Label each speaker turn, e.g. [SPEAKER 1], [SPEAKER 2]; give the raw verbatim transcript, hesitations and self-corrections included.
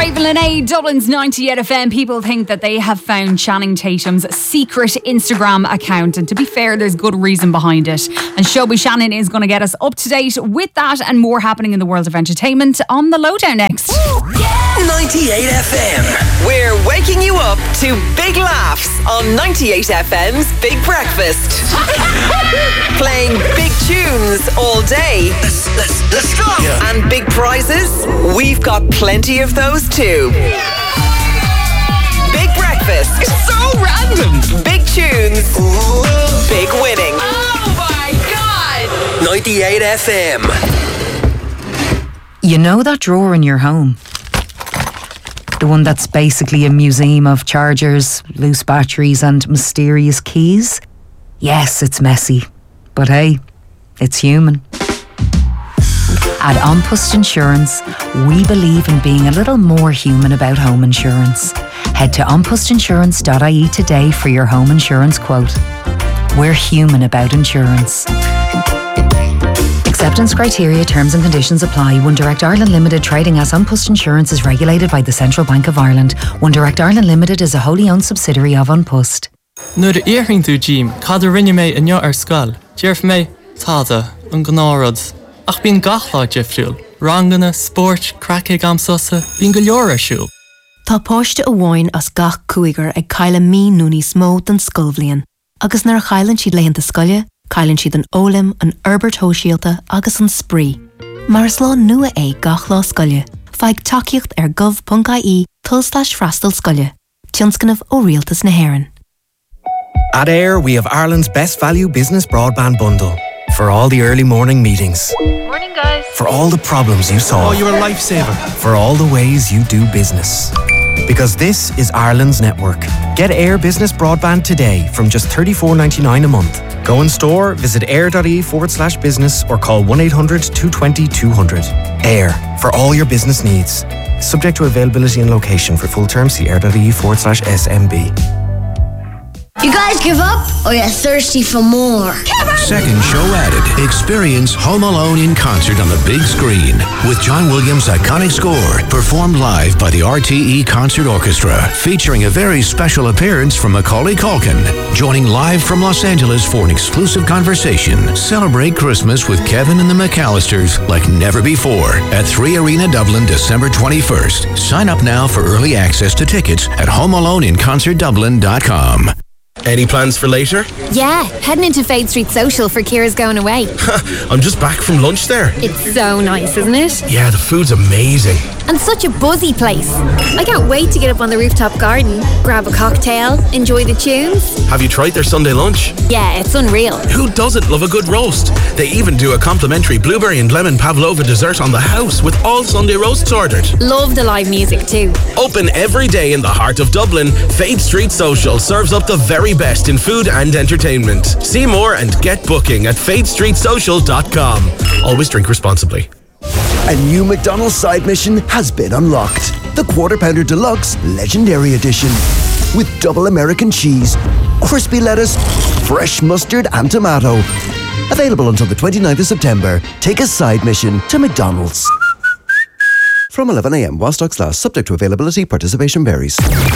[SPEAKER 1] Stephen Linnea, Dublin's ninety-eight F M. People think that they have found Channing Tatum's secret Instagram account, and to be fair, there's good reason behind it. And Shobi Shannon is going to get us up to date with that and more happening in the world of entertainment on the Lowdown next.
[SPEAKER 2] ninety-eight F M. We're waking you up to big laughs on ninety-eight F M's Big Breakfast. Playing big tunes all day.
[SPEAKER 3] Let's, let's, let's go. Yeah.
[SPEAKER 2] And big prizes. We've got plenty of those too. Big Breakfast.
[SPEAKER 3] It's so random.
[SPEAKER 2] Big tunes. Ooh. Big winning.
[SPEAKER 1] Oh my God.
[SPEAKER 3] ninety-eight F M.
[SPEAKER 4] You know that drawer in your home? The one that's basically a museum of chargers, loose batteries and mysterious keys? Yes, it's messy. But hey, it's human. At An Post Insurance, we believe in being a little more human about home insurance. Head to an post insurance dot I E today for your home insurance quote. We're human about insurance. Acceptance criteria, terms and conditions apply. One Direct Ireland Limited, trading as An Post Insurance, is regulated by the Central Bank of Ireland. One Direct Ireland Limited is a wholly owned subsidiary of An Post.
[SPEAKER 5] Nuair a íochinn tú Jim, cad a rinne mé inniu ar scoil. Dearf mé, táda, an gnárad. Ach bín gachlá difriúil. Rangana, sport, crackig am susa, bín go leor ar siúil.
[SPEAKER 6] Tá páiste a bháin as gach cúigar ag caile mí núní smó den scolbhliain. Agus nar chailann siad leitheanta scoile, cailann siad an ólim, an Herbert Hóisialta agus an spree. Mar is lá nua é gach lá scoile. Feig takeíocht ar gov dot I E tull slash freastal scoile. Tionscanamh ó rialtas na hÉireann.
[SPEAKER 7] At Air, we have Ireland's best value business broadband bundle. For all the early morning meetings.
[SPEAKER 8] Morning, guys.
[SPEAKER 7] For all the problems you solve.
[SPEAKER 9] Oh, you're a lifesaver.
[SPEAKER 7] For all the ways you do business. Because this is Ireland's network. Get Air Business Broadband today from just thirty-four ninety-nine a month. Go in store, visit air.ie forward slash business or call one eight hundred two twenty two hundred. Air, for all your business needs. Subject to availability and location. For full terms, see air.ie forward slash SMB.
[SPEAKER 10] You guys give up, or you're thirsty for more?
[SPEAKER 11] Second show added. Experience Home Alone in concert on the big screen with John Williams' iconic score performed live by the R T E Concert Orchestra, featuring a very special appearance from Macaulay Culkin, joining live from Los Angeles for an exclusive conversation. Celebrate Christmas with Kevin and the McAllisters like never before at three Arena Dublin, December twenty-first. Sign up now for early access to tickets at home alone in concert dublin dot com.
[SPEAKER 9] Any plans for later?
[SPEAKER 8] Yeah, heading into Fade Street Social for Kira's going away.
[SPEAKER 9] I'm just back from lunch there.
[SPEAKER 8] It's so nice, isn't it?
[SPEAKER 9] Yeah, the food's amazing.
[SPEAKER 8] And such a buzzy place. I can't wait to get up on the rooftop garden, grab a cocktail, enjoy the tunes.
[SPEAKER 9] Have you tried their Sunday lunch?
[SPEAKER 8] Yeah, it's unreal.
[SPEAKER 9] Who doesn't love a good roast? They even do a complimentary blueberry and lemon pavlova dessert on the house with all Sunday roasts ordered.
[SPEAKER 8] Love the live music too.
[SPEAKER 9] Open every day in the heart of Dublin, Fade Street Social serves up the very best in food and entertainment. See more and get booking at fade street social dot com. Always drink responsibly.
[SPEAKER 12] A new McDonald's side mission has been unlocked. The Quarter Pounder Deluxe Legendary Edition. With double American cheese, crispy lettuce, fresh mustard and tomato. Available until the twenty-ninth of September. Take a side mission to McDonald's. From eleven a m while stocks last, subject to availability, participation varies.